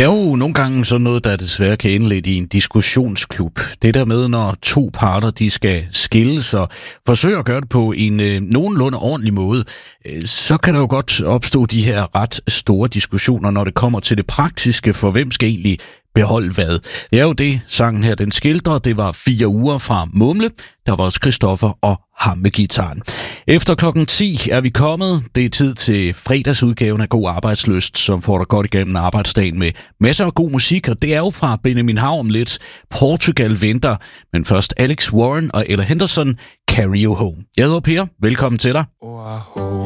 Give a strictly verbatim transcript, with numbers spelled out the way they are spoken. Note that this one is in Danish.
Det er jo nogle gange sådan noget, der desværre kan ende lidt i en diskussionsklub. Det der med, når to parter de skal skilles og forsøge at gøre det på en øh, nogenlunde ordentlig måde, øh, så kan der jo godt opstå de her ret store diskussioner, når det kommer til det praktiske, for hvem skal egentlig beholde hvad. Det er jo det, sangen her den skildrer. Det var fire uger fra Mumle. Der var også Christoffer og ham med gitaren. Efter klokken ti er vi kommet. Det er tid til fredagsudgaven af God Arbejdslyst, som får dig godt igennem arbejdsdagen med masser af god musik. Og det er jo fra Benjamin Haum lidt. Portugal venter. Men først Alex Warren og Ella Henderson, Carry You Home. Jeg hedder Per. Velkommen til dig.